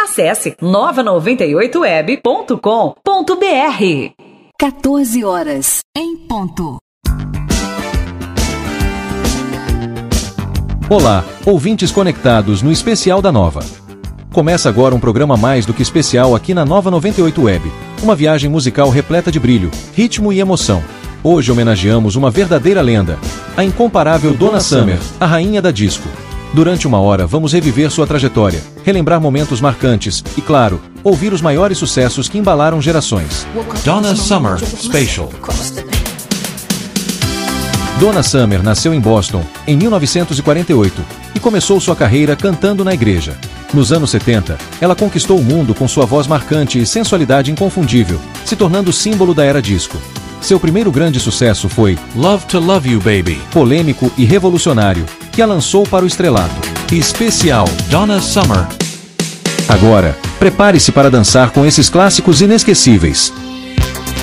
Acesse nova98web.com.br. 14 horas em ponto. Olá, ouvintes conectados no Especial da Nova. Começa agora um programa mais do que especial aqui na Nova 98 Web. Uma viagem musical repleta de brilho, ritmo e emoção. Hoje homenageamos uma verdadeira lenda, a incomparável Donna Summer, a rainha da disco. Durante uma hora vamos reviver sua trajetória, relembrar momentos marcantes e, claro, ouvir os maiores sucessos que embalaram gerações. Donna Summer Special. Donna Summer nasceu em Boston, em 1948, e começou sua carreira cantando na igreja. Nos anos 70, ela conquistou o mundo com sua voz marcante e sensualidade inconfundível, se tornando símbolo da era disco. Seu primeiro grande sucesso foi Love to Love You Baby, polêmico e revolucionário, que a lançou para o estrelato. Especial Donna Summer. Agora, prepare-se para dançar com esses clássicos inesquecíveis.